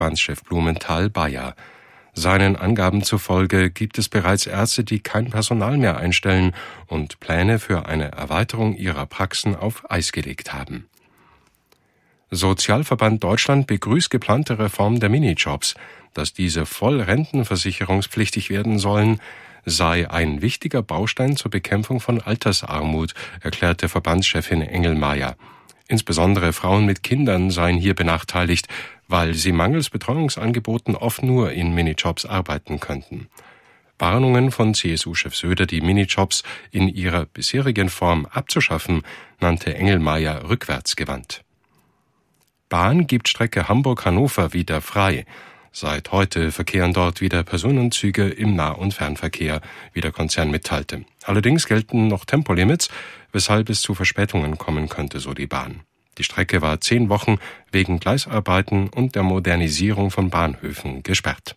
Verbandschef Blumenthal-Bayer. Seinen Angaben zufolge gibt es bereits Ärzte, die kein Personal mehr einstellen und Pläne für eine Erweiterung ihrer Praxen auf Eis gelegt haben. Sozialverband Deutschland begrüßt geplante Reform der Minijobs. Dass diese voll rentenversicherungspflichtig werden sollen, sei ein wichtiger Baustein zur Bekämpfung von Altersarmut, erklärte Verbandschefin Engelmeier. Insbesondere Frauen mit Kindern seien hier benachteiligt, weil sie mangels Betreuungsangeboten oft nur in Minijobs arbeiten könnten. Warnungen von CSU-Chef Söder, die Minijobs in ihrer bisherigen Form abzuschaffen, nannte Engelmeier rückwärtsgewandt. Bahn gibt Strecke Hamburg-Hannover wieder frei. Seit heute verkehren dort wieder Personenzüge im Nah- und Fernverkehr, wie der Konzern mitteilte. Allerdings gelten noch Tempolimits, weshalb es zu Verspätungen kommen könnte, so die Bahn. Die Strecke war 10 Wochen wegen Gleisarbeiten und der Modernisierung von Bahnhöfen gesperrt.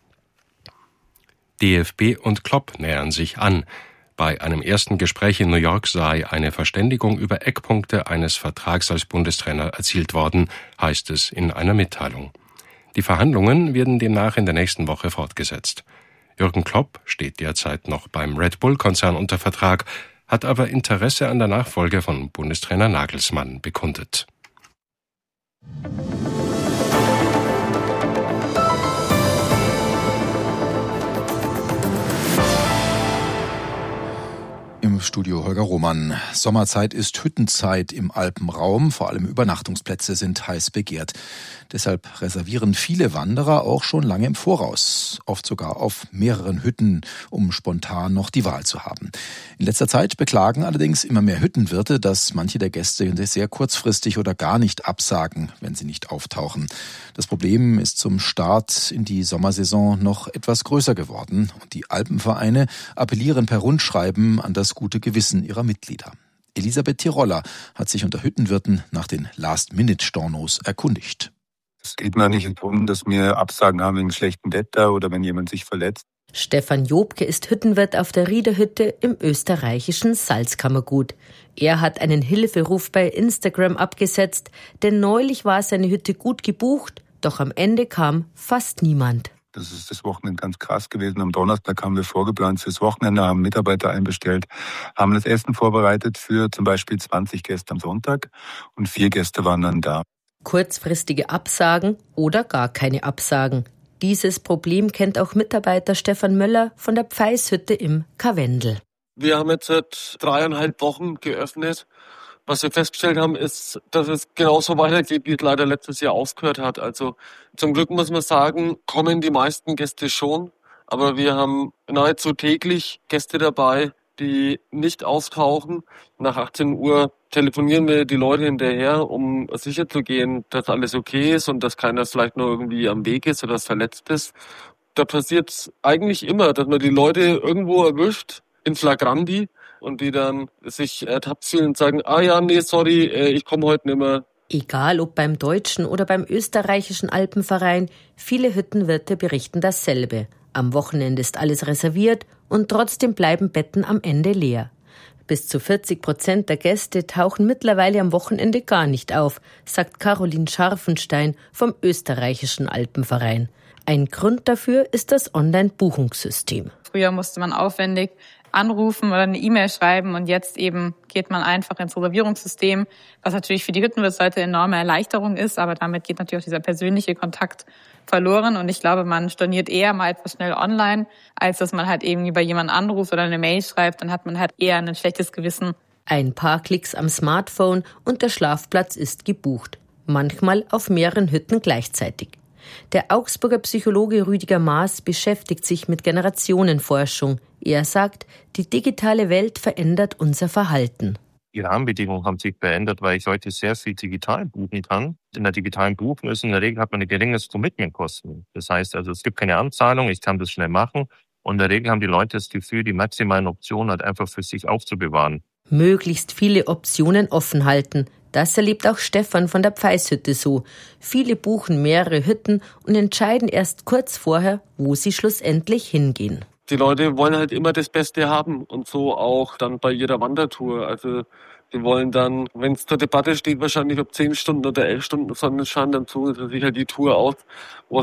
DFB und Klopp nähern sich an. Bei einem ersten Gespräch in New York sei eine Verständigung über Eckpunkte eines Vertrags als Bundestrainer erzielt worden, heißt es in einer Mitteilung. Die Verhandlungen werden demnach in der nächsten Woche fortgesetzt. Jürgen Klopp steht derzeit noch beim Red Bull-Konzern unter Vertrag, hat aber Interesse an der Nachfolge von Bundestrainer Nagelsmann bekundet. Im Studio Holger Roman. Sommerzeit ist Hüttenzeit im Alpenraum. Vor allem Übernachtungsplätze sind heiß begehrt. Deshalb reservieren viele Wanderer auch schon lange im Voraus. Oft sogar auf mehreren Hütten, um spontan noch die Wahl zu haben. In letzter Zeit beklagen allerdings immer mehr Hüttenwirte, dass manche der Gäste sehr kurzfristig oder gar nicht absagen, wenn sie nicht auftauchen. Das Problem ist zum Start in die Sommersaison noch etwas größer geworden. Und die Alpenvereine appellieren per Rundschreiben an das gute Gewissen ihrer Mitglieder. Elisabeth Tiroller hat sich unter Hüttenwirten nach den Last-Minute-Stornos erkundigt. Es geht mir nicht darum, dass wir Absagen haben wegen schlechtem Wetter oder wenn jemand sich verletzt. Stefan Jobke ist Hüttenwirt auf der Riederhütte im österreichischen Salzkammergut. Er hat einen Hilferuf bei Instagram abgesetzt, denn neulich war seine Hütte gut gebucht, doch am Ende kam fast niemand. Das ist das Wochenende ganz krass gewesen. Am Donnerstag haben wir vorgeplant fürs Wochenende, haben Mitarbeiter einbestellt, haben das Essen vorbereitet für zum Beispiel 20 Gäste am Sonntag und 4 Gäste waren dann da. Kurzfristige Absagen oder gar keine Absagen. Dieses Problem kennt auch Mitarbeiter Stefan Möller von der Pfeishütte im Karwendel. Wir haben jetzt seit 3,5 Wochen geöffnet. Was wir festgestellt haben, ist, dass es genauso weitergeht, wie es leider letztes Jahr aufgehört hat. Also zum Glück muss man sagen, kommen die meisten Gäste schon. Aber wir haben nahezu täglich Gäste dabei, die nicht auftauchen. Nach 18 Uhr telefonieren wir die Leute hinterher, um sicher zu gehen, dass alles okay ist und dass keiner vielleicht nur irgendwie am Weg ist oder verletzt ist. Da passiert es eigentlich immer, dass man die Leute irgendwo erwischt, in Flagranti, und die dann sich ertappt fühlen und sagen, sorry, ich komme heute nicht mehr. Egal ob beim deutschen oder beim österreichischen Alpenverein, viele Hüttenwirte berichten dasselbe. Am Wochenende ist alles reserviert und trotzdem bleiben Betten am Ende leer. Bis zu 40% der Gäste tauchen mittlerweile am Wochenende gar nicht auf, sagt Caroline Scharfenstein vom österreichischen Alpenverein. Ein Grund dafür ist das Online-Buchungssystem. Früher musste man aufwendig anrufen oder eine E-Mail schreiben und jetzt eben geht man einfach ins Reservierungssystem, was natürlich für die Hüttenwirtsleute eine enorme Erleichterung ist, aber damit geht natürlich auch dieser persönliche Kontakt verloren und ich glaube, man storniert eher mal etwas schnell online, als dass man halt irgendwie bei jemandem anruft oder eine Mail schreibt, dann hat man halt eher ein schlechtes Gewissen. Ein paar Klicks am Smartphone und der Schlafplatz ist gebucht. Manchmal auf mehreren Hütten gleichzeitig. Der Augsburger Psychologe Rüdiger Maas beschäftigt sich mit Generationenforschung. Er sagt, die digitale Welt verändert unser Verhalten. Die Rahmenbedingungen haben sich verändert, weil ich heute sehr viel digital buchen kann. In der digitalen Buchung ist in der Regel hat man ein geringes Commitment-Kosten. Das heißt also, es gibt keine Anzahlung, ich kann das schnell machen. Und in der Regel haben die Leute das Gefühl, die maximalen Optionen halt einfach für sich aufzubewahren. Möglichst viele Optionen offen halten. Das erlebt auch Stefan von der Pfeishütte so. Viele buchen mehrere Hütten und entscheiden erst kurz vorher, wo sie schlussendlich hingehen. Die Leute wollen halt immer das Beste haben und so auch dann bei jeder Wandertour. Also die wollen dann, wenn es zur Debatte steht, wahrscheinlich ob 10 Stunden oder 11 Stunden Sonnenschein, dann suchen sie sich halt die Tour aus, wo